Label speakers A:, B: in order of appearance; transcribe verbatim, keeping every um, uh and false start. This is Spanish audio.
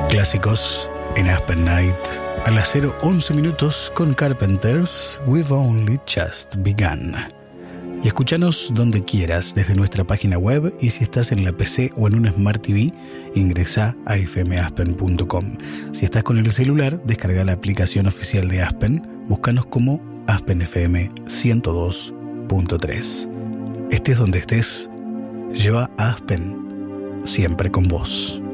A: Clásicos en Aspen Night a las cero once minutos con Carpenters, We've Only Just Begun. Y escúchanos donde quieras desde nuestra página web, y si estás en la P C o en un Smart T V, ingresa a f m aspen punto com. Si estás con el celular, descarga la aplicación oficial de Aspen, búscanos como Aspen F M ciento dos punto tres. Estés donde estés, lleva a Aspen siempre con vos.